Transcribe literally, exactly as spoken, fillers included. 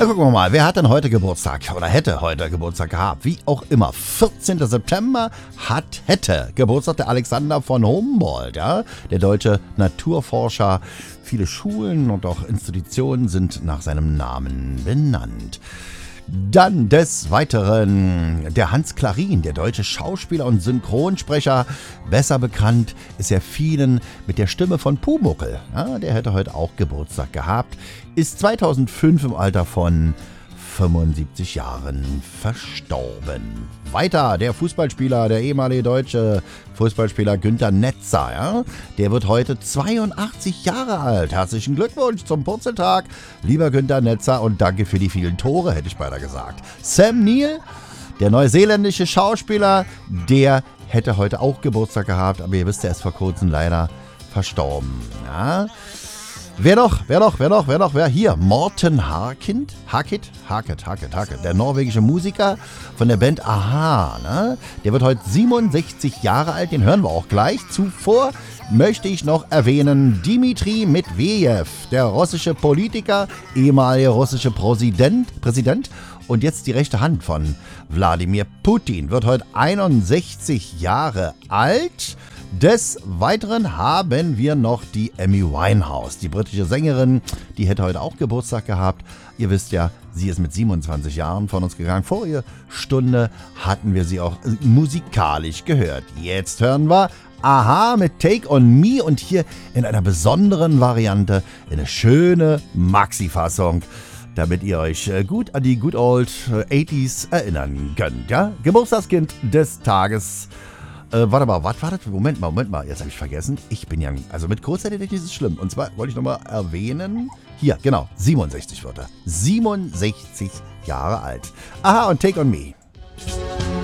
Ja, gucken wir mal, wer hat denn heute Geburtstag oder hätte heute Geburtstag gehabt? Wie auch immer, vierzehnten September hat, hätte Geburtstag der Alexander von Humboldt, ja? Der deutsche Naturforscher. Viele Schulen und auch Institutionen sind nach seinem Namen benannt. Dann des Weiteren der Hans Klarin, der deutsche Schauspieler und Synchronsprecher, besser bekannt ist er vielen mit der Stimme von Pumuckl. Ja, der hätte heute auch Geburtstag gehabt, ist zweitausendfünf im Alter von fünfundsiebzig Jahren verstorben. Weiter der Fußballspieler, der ehemalige deutsche Fußballspieler Günter Netzer, ja? Der wird heute zweiundachtzig Jahre alt. Herzlichen Glückwunsch zum Purzeltag, lieber Günter Netzer, und danke für die vielen Tore, hätte ich beinahe gesagt. Sam Neill, der neuseeländische Schauspieler, der hätte heute auch Geburtstag gehabt, aber ihr wisst, er ist vor kurzem leider verstorben. Ja? Wer noch, wer noch, wer noch, wer noch, wer? Hier, Morten Harket, Harket, Harket, Harket, Harket, der norwegische Musiker von der Band Aha, ne? Der wird heute siebenundsechzig Jahre alt, den hören wir auch gleich. Zuvor möchte ich noch erwähnen Dmitri Medvedev, der russische Politiker, ehemaliger russischer Präsident, Präsident und jetzt die rechte Hand von Wladimir Putin, wird heute einundsechzig Jahre alt. Des Weiteren haben wir noch die Amy Winehouse, die britische Sängerin, die hätte heute auch Geburtstag gehabt. Ihr wisst ja, sie ist mit siebenundzwanzig Jahren von uns gegangen. Vorige Stunde hatten wir sie auch musikalisch gehört. Jetzt hören wir Aha mit Take on Me und hier in einer besonderen Variante eine schöne Maxi-Fassung, damit ihr euch gut an die good old achtziger erinnern könnt. Ja? Geburtstagskind des Tages. Äh, warte mal, was war das? Moment mal, Moment mal, jetzt habe ich vergessen. Ich bin ja, also mit Kurzzeitgedächtnis ist es schlimm. Und zwar wollte ich nochmal erwähnen, hier, genau, siebenundsechzig wird er. siebenundsechzig Jahre alt. Aha und Take on Me.